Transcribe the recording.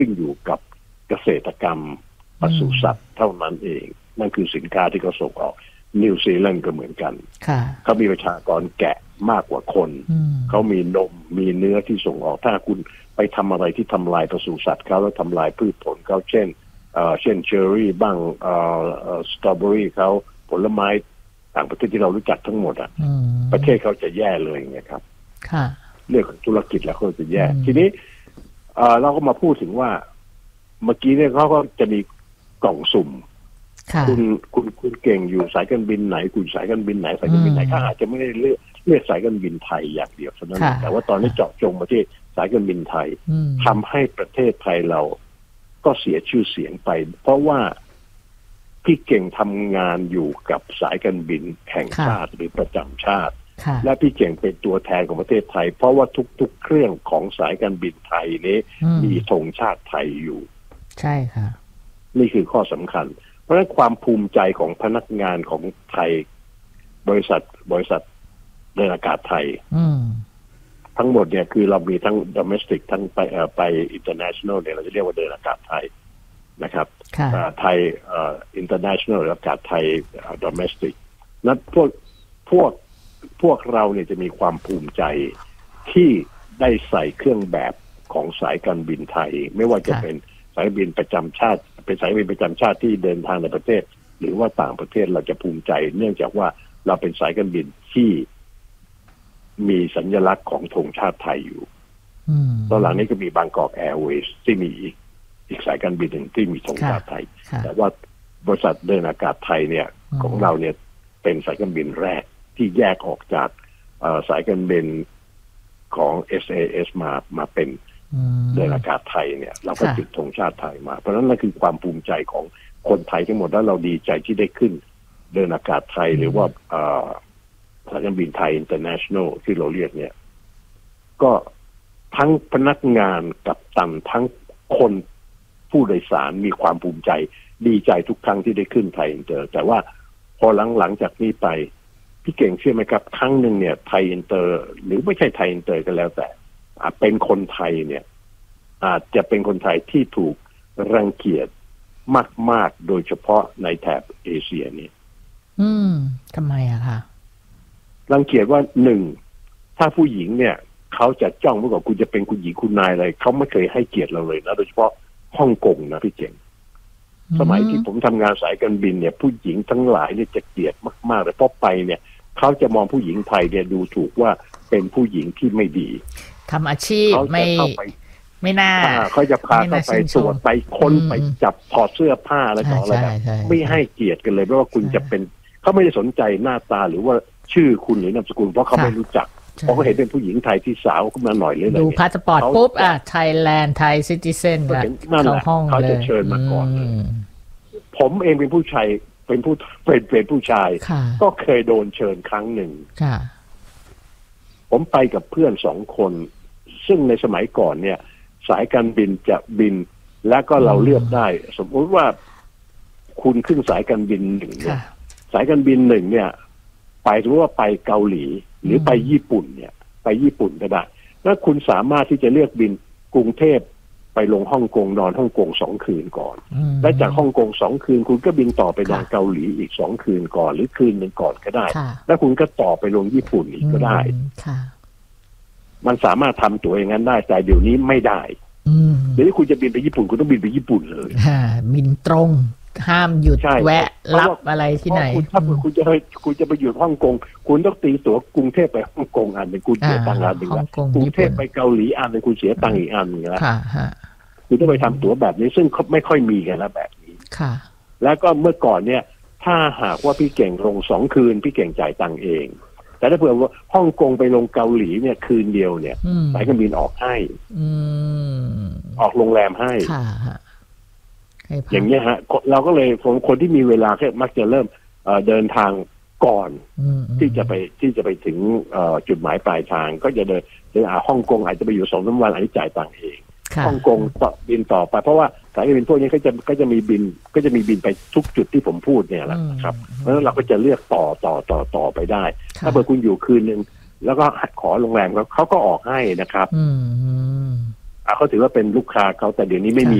ขึ้นอยู่กับเกษตรกรรมปศุสัตว์เท่านั้นเองนั่นคือสินค้าที่เขาส่งออกนิวซีแลนด์ก็เหมือนกันเขามีประชากรแกะมากกว่าคนเขามีนมมีเนื้อที่ส่งออกถ้าคุณไปทำอะไรที่ทำลายปศุสัตว์เขาแล้วทำลายพืชผลเขาเช่นเชอร์รี่บ้างสตรอเบอรี่เขาผลไม้ต่างประเทศที่เรารู้จักทั้งหมดประเทศเขาจะแย่เลยไงครับเรื่องของธุรกิจแล้วเขาจะแย่ทีนี้เราก็มาพูดถึงว่าเมื่อกี้เนี่ยเขาก็จะมีกล่องสุ่มคุณเก่งอยู่สายการบินไหนคุณสายการบินไหนสายการบินไหนเขาอาจจะไม่ได้เลือกสายการบินไทยอย่างเดียวเท่านั้นแต่ว่าตอนนี้เจาะจงมาที่สายการบินไทยทำให้ประเทศไทยเราก็เสียชื่อเสียงไปเพราะว่าพี่เก่งทำงานอยู่กับสายการบินแห่งชาติหรือประจำชาติและพี่เก่งเป็นตัวแทนของประเทศไทยเพราะว่าทุกๆเครื่องของสายการบินไทยนี้มีธงชาติไทยอยู่ใช่ค่ะนี่คือข้อสำคัญเพราะฉะนั้นความภูมิใจของพนักงานของไทยบริษัทเดินอากาศไทยทั้งหมดเนี่ยคือเรามีทั้ง domestic ทั้งไป international เนี่ยเราจะเรียกว่าเดินอากาศไทยนะครับไทยinternational หรืออากาศไทยdomestic นั้นพวกเราเนี่ยจะมีความภูมิใจที่ได้ใส่เครื่องแบบของสายการบินไทยไม่ว่าจะเป็นสายบินประจำชาติเป็นสายบินประจำชาติที่เดินทางในประเทศหรือว่าต่างประเทศเราจะภูมิใจเนื่องจากว่าเราเป็นสายการบินที่มีสัญลักษณ์ของธงชาติไทยอยู่ตอนหลังนี้ก็มีบางกอกแอร์เวย์ที่มีอีกสายการบินหนึ่งที่มีธงชาติไทยแต่ว่าบริษัทเดินอากาศไทยเนี่ยของเราเนี่ยเป็นสายการบินแรกที่แยกออกจากสายการบินของ SAS มาเป็นเดินอากาศไทยเนี่ยเราก็ติดธงชาติไทยมาเพราะฉะนั้นนั่นคือความภูมิใจของคนไทยทั้งหมดแล้วเราดีใจที่ได้ขึ้นเดินอากาศไทยหรือว่าสายการบินไทย International ที่เราเรียกเนี่ยก็ทั้งพนักงานกัปตันทั้งคนผู้โดยสารมีความภูมิใจดีใจทุกครั้งที่ได้ขึ้นไทยอินเตอร์แต่ว่าพอหลังจากนี้ไปพี่เก่งเชื่อไหมครับครั้งหนึ่งเนี่ยไทยอินเตอร์หรือไม่ใช่ไทยอินเตอร์ก็แล้วแต่เป็นคนไทยเนี่ยอาจจะเป็นคนไทยที่ถูกรังเกียจมากๆโดยเฉพาะในแถบเอเชียนี่ทำไมอะคะรังเกียจว่าหนึ่งถ้าผู้หญิงเนี่ยเขาจะจ้องเมื่อก่อนคุณจะเป็นคุณหญิงคุณนายอะไรเขาไม่เคยให้เกียรติเราเลยนะโดยเฉพาะฮ่องกงนะพี่เก่งสมัยที่ผมทำงานสายการบินเนี่ยผู้หญิงทั้งหลายเนี่ยจะเกลียดมากๆเลยเพราะไปเนี่ยเขาจะมองผู้หญิงไทยเนี่ยดูถูกว่าเป็นผู้หญิงที่ไม่ดีทำอาชีพไม่น่าเขาจะพาเข้าไปตรวจไปค้นไปจับถอดเสื้อผ้าอะไรต่ออะไรแบบไม่ให้เกียรติกันเลยเพราะว่าคุณจะเป็นเขาไม่ได้สนใจหน้าตาหรือว่าชื่อคุณหรือนามสกุลเพราะเขาไม่รู้จักเพราะเขาเห็นเป็นผู้หญิงไทยที่สาวขึ้นมาหน่อยเลยดูพาสปอร์ตปุ๊บไทยแลนด์ไทยซิติเซนเข้าห้องเลยเขาจะเชิญมาก่อนผมเองเป็นผู้ชายเป็นผู้ชายก็เคยโดนเชิญครั้งหนึ่งผมไปกับเพื่อน2 คนซึ่งในสมัยก่อนเนี่ยสายการบินจะบินแล้วก็เราเลือกได้สมมติว่าคุณขึ้นสายการบิน1เนี่ยสายการบิน1เนี่ยไปสมมติว่าไปเกาหลีหรือไปญี่ปุ่นเนี่ยไปญี่ปุ่นก็ได้แล้วคุณสามารถที่จะเลือกบินกรุงเทพไปลงฮ่องกงนอนฮ่องกง2 คืนก่อนและจากฮ่องกง2 คืนคุณก็บินต่อไปนอนเกาหลีอีก2 คืนก่อนหรือคืนนึงก่อนก็ได้แล้วคุณก็ต่อไปลงญี่ปุ่นอีกก็ได้มันสามารถทำตัวอย่างนั้นได้แต่เดี๋ยวนี้ไม่ได้เดี๋ยวนี้คุณจะบินไปญี่ปุ่นคุณต้องบินไปญี่ปุ่นเลยบินตรงห้ามหยุดแวะรับอะไรที่ไหนถ้าคุณจะไปอยู่ฮ่องกงคุณต้องตีตั๋วกรุงเทพไปฮ่องกงอันนึงคุณเสียตังค์อันนึงละกรุงเทพไปเกาหลีอันนึงคุณเสียตังค์อีกอันนึงละคุณต้องไปทำตั๋วแบบนี้ซึ่งไม่ค่อยมีกันแล้วแบบนี้แล้วก็เมื่อก่อนเนี่ยถ้าหากว่าพี่เก่งลง2 คืนพี่เก่งจ่ายตังค์เองแต่ถ้าเผื่อว่าฮ่องกงไปลงเกาหลีเนี่ยคืนเดียวเนี่ยสายการบินออกให้ออกโรงแรมให้อย่างนี้ฮะเราก็เลยคนที่มีเวลาแค่มักจะเริ่มเดินทางก่อนที่จะไปถึงจุดหมายปลายทางก็จะเดินฮ่องกงอาจจะไปอยู่2-3 วันอันนี้จ่ายตังค์เองฮ่องกงบินต่อไปเพราะว่าสายการบินพวกนี้ก็จะมีบินไปทุกจุดที่ผมพูดเนี่ยแหละครับเพราะฉะนั้นเราก็จะเลือกต่อไปได้ถ้าเกิดคุณอยู่คืนนึงแล้วก็ขอโรงแรมเขาก็ออกให้นะครับเขาถือว่าเป็นลูกค้าเขาแต่เดี๋ยวนี้ไม่มี